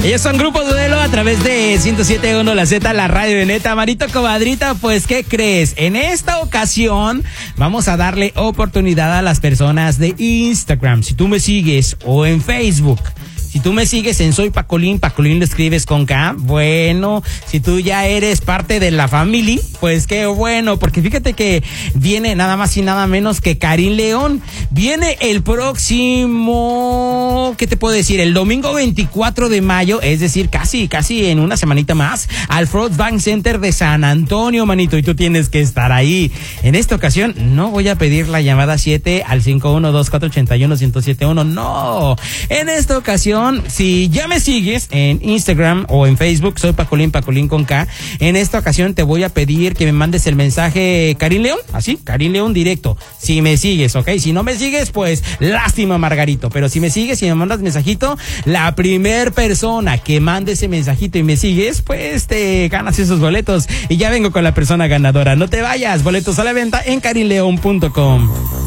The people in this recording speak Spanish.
Ellos son Grupo Duelo a través de 107.1 La Z, la radio de neta. Marito, comadrita, pues, ¿qué crees? En esta ocasión vamos a darle oportunidad a las personas de Instagram. Si tú me sigues, o en Facebook. Si tú me sigues en Soy Pacolín, Pacolín lo escribes con K. Bueno, si tú ya eres parte de la familia, pues qué bueno, porque fíjate que viene nada más y nada menos que Karin León. Viene el próximo, ¿qué te puedo decir? El domingo 24 de mayo, es decir, casi en una semanita más, al Frost Bank Center de San Antonio, manito, y tú tienes que estar ahí. En esta ocasión no voy a pedir la llamada 7 al 512481-1071, no. En esta ocasión, si ya me sigues en Instagram o en Facebook, soy Pacolín, Pacolín con K. En esta ocasión te voy a pedir que me mandes el mensaje Karin León, así, Karin León directo. Si me sigues, ¿ok? Si no me sigues, pues lástima, Margarito. Pero si me sigues y me mandas mensajito, la primer persona que mande ese mensajito y me sigues, pues te ganas esos boletos. Y ya vengo con la persona ganadora. No te vayas, boletos a la venta en karinleon.com.